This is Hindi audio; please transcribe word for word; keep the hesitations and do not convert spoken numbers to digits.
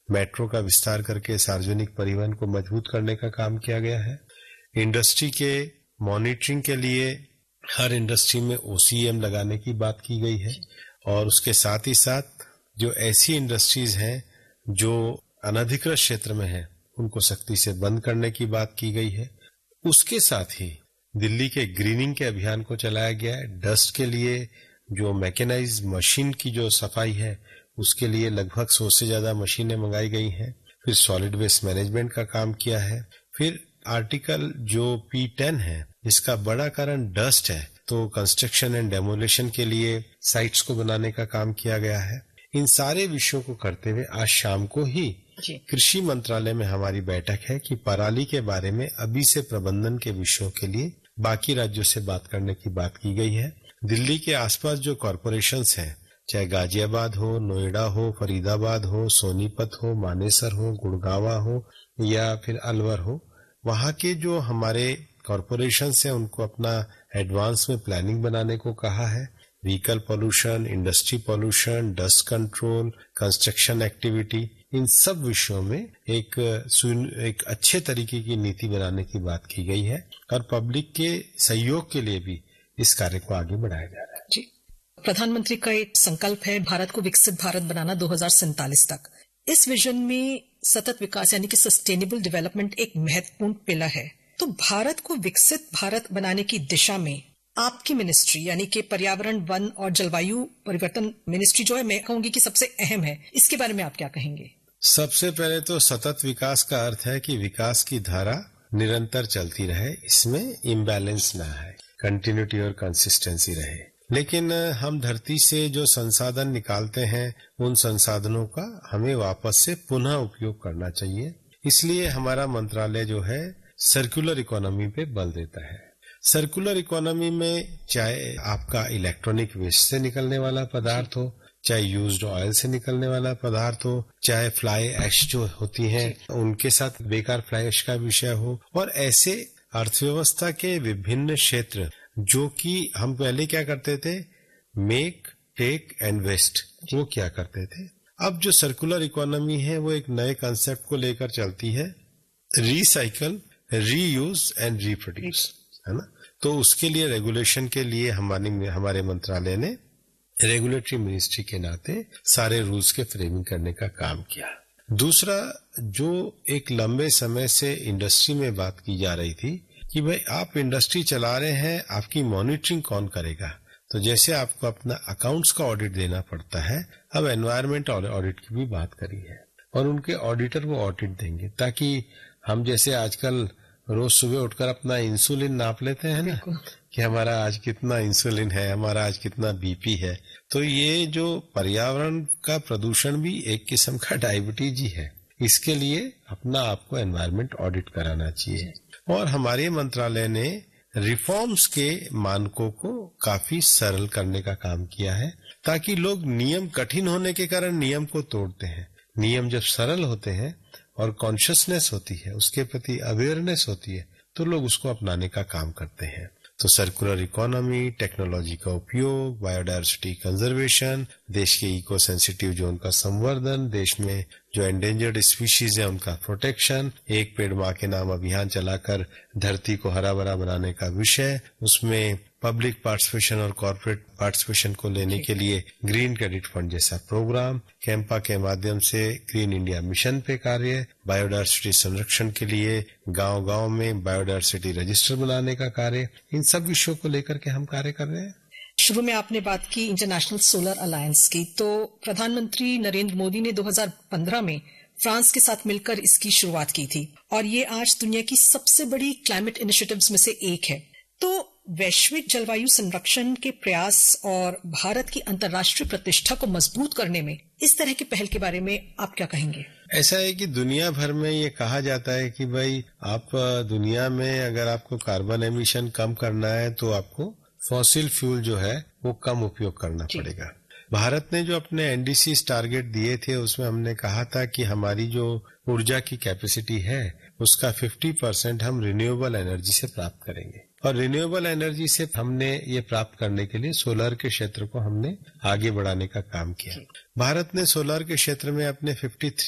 मेट्रो का विस्तार करके सार्वजनिक परिवहन को मजबूत करने का काम किया गया है। इंडस्ट्री के मॉनिटरिंग के लिए हर इंडस्ट्री में ओसीएम लगाने की बात की गई है और उसके साथ ही साथ जो ऐसी इंडस्ट्रीज हैं जो अनधिकृत क्षेत्र में हैं उनको सख्ती से बंद करने की बात की गई है। उसके साथ ही दिल्ली के ग्रीनिंग के अभियान को चलाया गया है। डस्ट के लिए जो मैकेनाइज्ड मशीन की जो सफाई है उसके लिए लगभग सौ से ज्यादा मशीनें मंगाई गई हैं। फिर सॉलिड वेस्ट मैनेजमेंट का काम किया है। फिर आर्टिकल जो पी टेन है इसका बड़ा कारण डस्ट है तो कंस्ट्रक्शन एंड डेमोलिशन के लिए साइट्स को बनाने का काम किया गया है। इन सारे विषयों को करते हुए आज शाम को ही कृषि मंत्रालय में हमारी बैठक है कि पराली के बारे में अभी से प्रबंधन के विषयों के लिए बाकी राज्यों से बात करने की बात की गई है। दिल्ली के आसपास जो कॉरपोरेशंस हैं, चाहे गाजियाबाद हो, नोएडा हो, फरीदाबाद हो, सोनीपत हो, मानेसर हो, गुड़गांवा हो या फिर अलवर हो, वहां के जो हमारे कॉरपोरेशंस हैं उनको अपना एडवांस में प्लानिंग बनाने को कहा है। Vehicle pollution, industry pollution, dust control, construction activity, इन सब विषयों में एक एक अच्छे तरीके की नीति बनाने की बात की गई है और पब्लिक के सहयोग के लिए भी इस कार्य को आगे बढ़ाया जा रहा है। जी, प्रधानमंत्री का एक संकल्प है भारत को विकसित भारत बनाना दो हज़ार सैंतालीस तक। इस विजन में सतत विकास यानी कि सस्टेनेबल डेवलपमेंट एक महत्वपूर्ण पिलर है। तो भारत को विकसित भारत बनाने की दिशा में आपकी मिनिस्ट्री यानी कि पर्यावरण, वन और जलवायु परिवर्तन मिनिस्ट्री जो है, मैं कहूंगी कि सबसे अहम है, इसके बारे में आप क्या कहेंगे? सबसे पहले तो सतत विकास का अर्थ है कि विकास की धारा निरंतर चलती रहे, इसमें इम्बैलेंस ना है, कंटिन्यूटी और कंसिस्टेंसी रहे। लेकिन हम धरती से जो संसाधन निकालते हैं उन संसाधनों का हमें वापस से पुनः उपयोग करना चाहिए। इसलिए हमारा मंत्रालय जो है सर्कुलर इकोनॉमी पे बल देता है। सर्कुलर इकोनॉमी में चाहे आपका इलेक्ट्रॉनिक वेस्ट से निकलने वाला पदार्थ हो, चाहे यूज्ड ऑयल से निकलने वाला पदार्थ हो, चाहे फ्लाई ऐश जो होती हैं उनके साथ बेकार फ्लाई ऐश का विषय हो, और ऐसे अर्थव्यवस्था के विभिन्न क्षेत्र जो कि हम पहले क्या करते थे, मेक, टेक एंड वेस्ट, वो क्या करते थे। अब जो सर्कुलर इकोनॉमी है वो एक नए कंसेप्ट को लेकर चलती है, रिसाइकल, रीयूज एंड रिप्रोड्यूस, है ना। तो उसके लिए रेगुलेशन के लिए हमारे हमारे मंत्रालय ने रेगुलेटरी मिनिस्ट्री के नाते सारे रूल्स के फ्रेमिंग करने का काम किया। दूसरा, जो एक लंबे समय से इंडस्ट्री में बात की जा रही थी कि भाई आप इंडस्ट्री चला रहे हैं, आपकी मॉनिटरिंग कौन करेगा। तो जैसे आपको अपना अकाउंट्स का ऑडिट देना पड़ता है, अब एनवायरमेंट ऑडिट की भी बात करी है और उनके ऑडिटर वो ऑडिट देंगे, ताकि हम जैसे आजकल रोज सुबह उठकर अपना इंसुलिन नाप लेते हैं ना कि हमारा आज कितना इंसुलिन है, हमारा आज कितना बीपी है। तो ये जो पर्यावरण का प्रदूषण भी एक किस्म का डायबिटीज ही है, इसके लिए अपना आपको एनवायरमेंट ऑडिट कराना चाहिए। और हमारे मंत्रालय ने रिफॉर्म्स के मानकों को काफी सरल करने का काम किया है, ताकि लोग नियम कठिन होने के कारण नियम को तोड़ते हैं। नियम जब सरल होते हैं और कॉन्शियसनेस होती है, उसके प्रति अवेयरनेस होती है, तो लोग उसको अपनाने का काम करते हैं। तो सर्कुलर इकोनॉमी, टेक्नोलॉजी का उपयोग, बायोडायवर्सिटी कंजर्वेशन, देश के इको सेंसिटिव जोन का संवर्धन, देश में जो एंडेंजर्ड स्पीशीज है उनका प्रोटेक्शन, एक पेड़ माँ के नाम अभियान चलाकर धरती को हरा भरा बनाने का विषय, उसमें पब्लिक पार्टिसिपेशन और कॉर्पोरेट पार्टिसिपेशन को लेने के लिए ग्रीन क्रेडिट फंड जैसा प्रोग्राम, कैंपा के माध्यम से ग्रीन इंडिया मिशन पे कार्य, बायोडायवर्सिटी संरक्षण के लिए गांव-गांव में बायोडायवर्सिटी रजिस्टर बनाने का कार्य, इन सब विषयों को लेकर के हम कार्य कर रहे हैं। शुरू में आपने बात की इंटरनेशनल सोलर अलायंस की, तो प्रधानमंत्री नरेंद्र मोदी ने दो हज़ार पंद्रह में फ्रांस के साथ मिलकर इसकी शुरुआत की थी और ये आज दुनिया की सबसे बड़ी क्लाइमेट इनिशिएटिव्स में से एक है। तो वैश्विक जलवायु संरक्षण के प्रयास और भारत की अंतर्राष्ट्रीय प्रतिष्ठा को मजबूत करने में इस तरह की पहल के बारे में आप क्या कहेंगे? ऐसा है कि दुनिया भर में ये कहा जाता है कि भाई आप दुनिया में अगर आपको कार्बन एमिशन कम करना है तो आपको फॉसिल फ्यूल जो है वो कम उपयोग करना पड़ेगा। भारत ने जो अपने एनडीसी टारगेट दिए थे उसमें हमने कहा था कि हमारी जो ऊर्जा की कैपेसिटी है उसका पचास परसेंट हम रिन्यूएबल एनर्जी से प्राप्त करेंगे, और रिन्यूएबल एनर्जी से हमने ये प्राप्त करने के लिए सोलर के क्षेत्र को हमने आगे बढ़ाने का काम किया। भारत ने सोलर के क्षेत्र में अपने तिरेपन